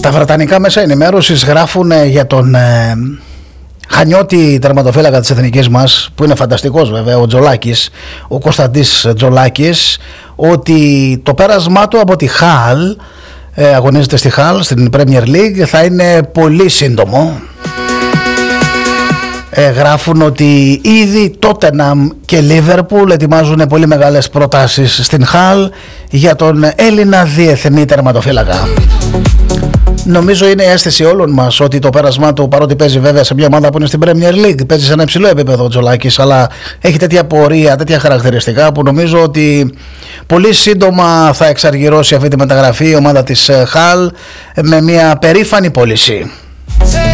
Τα βρετανικά μέσα ενημέρωσης γράφουν για τον Χανιώτη τερματοφύλακα της εθνικής μας, που είναι φανταστικός βέβαια, ο Τζολάκης, ο Κωνσταντής Τζολάκης, ότι το πέρασμά του από τη Χαλ, αγωνίζεται στη Χαλ στην Premier League, θα είναι πολύ σύντομο. Γράφουν ότι ήδη Τότεναμ και Λίβερπουλ ετοιμάζουν πολύ μεγάλες προτάσεις στην Χαλ για τον Έλληνα διεθνή τερματοφύλακα. Νομίζω είναι η αίσθηση όλων μας ότι το πέρασμά του, παρότι παίζει βέβαια σε μια ομάδα που είναι στην Premier League, παίζει σε ένα υψηλό επίπεδο ο Τζολάκης, αλλά έχει τέτοια πορεία, τέτοια χαρακτηριστικά που νομίζω ότι πολύ σύντομα θα εξαργυρώσει αυτή τη μεταγραφή η ομάδα της Χαλ με μια περήφανη πώληση.